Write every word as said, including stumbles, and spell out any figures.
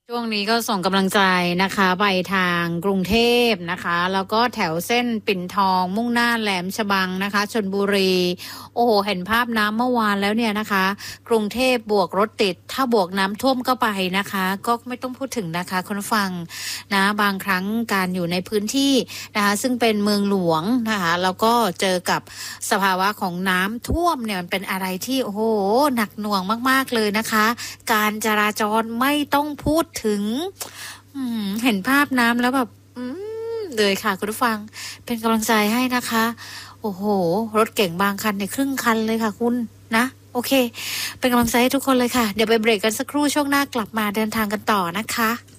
ช่วงนี้ก็ส่งกำลังใจนะคะไปทางกรุงเทพนะคะแล้วก็แถวเส้นปิ่นทองมุ่งหน้าแหลมฉบังนะคะชลบุรีโอ้โหเห็นภาพน้ำเมื่อวานแล้วเนี่ยนะคะกรุงเทพบวกรถติดถ้าบวกน้ำท่วมก็ไปนะคะก็ไม่ต้องพูดถึงนะคะคุณฟังนะบางครั้งการอยู่ในพื้นที่นะคะซึ่งเป็นเมืองหลวงนะคะแล้วก็เจอกับสภาวะของน้ำท่วมเนี่ยมันเป็นอะไรที่โอ้โหหนักหน่วงมากๆเลยนะคะการจราจรไม่ต้องพูดถึงเห็นภาพน้ำแล้วแบบเลยค่ะคุณผู้ฟังเป็นกำลังใจให้นะคะโอ้โหรถเก่งบางคันในครึ่งคันเลยค่ะคุณนะโอเคเป็นกำลังใจให้ทุกคนเลยค่ะเดี๋ยวไปเบรกกันสักครู่ช่วงหน้ากลับมาเดินทางกันต่อนะคะ